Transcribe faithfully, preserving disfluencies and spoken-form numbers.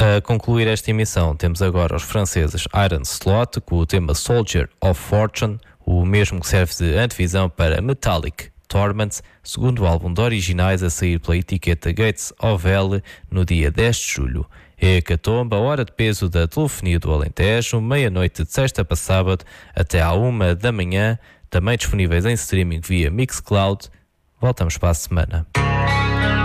A concluir esta emissão, temos agora os franceses Iron Slot com o tema Soldier of Fortune, o mesmo que serve de antevisão para Metallic Torment, segundo álbum de originais a sair pela etiqueta Gates of Hell no dia dez de julho. É a Hecatombe, a hora de peso da telefonia do Alentejo, meia-noite de sexta para sábado até à uma da manhã, também disponíveis em streaming via Mixcloud. Voltamos para a semana.